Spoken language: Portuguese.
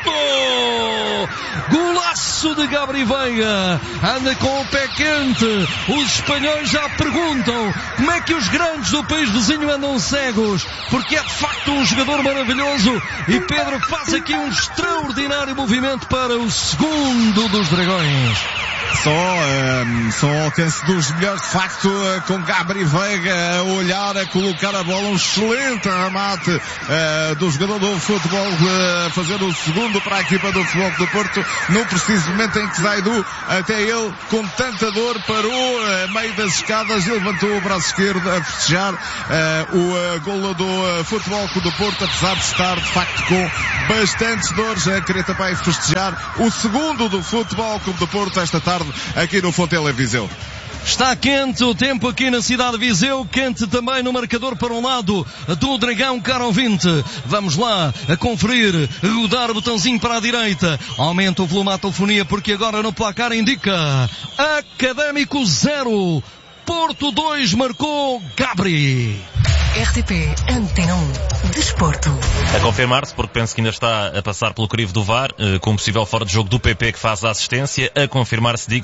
Golaço de Gabri Veiga, anda com o pé quente. Os espanhóis já perguntam como é que os grandes do país vizinho andam cegos, porque é de facto um jogador maravilhoso. E Pedro faz aqui um extraordinário movimento para o segundo dos Dragões. Só ao alcance dos melhores, de facto, com Gabri Veiga a olhar, a colocar a bola, um excelente remate do jogador do futebol, a fazer o segundo para a equipa do Futebol do Porto, no preciso momento em que Zaidu, até ele, com tanta dor, parou a meio das escadas e levantou o braço esquerdo a festejar o golo do Futebol do Porto, apesar de estar, de facto, com bastantes dores, a querer também festejar o segundo do Futebol Clube do Porto esta tarde aqui no Fontela Viseu. Está quente o tempo aqui na cidade de Viseu, quente também no marcador para um lado do Dragão, caro ouvinte. Vamos lá a conferir, rodar o botãozinho para a direita, aumenta o volume à telefonia porque agora no placar indica Académico 0, Porto 2, marcou Gabri. RTP Antena 1 Desporto. A confirmar-se, porque penso que ainda está a passar pelo crivo do VAR, com um possível fora de jogo do PP que faz a assistência. A confirmar-se, digo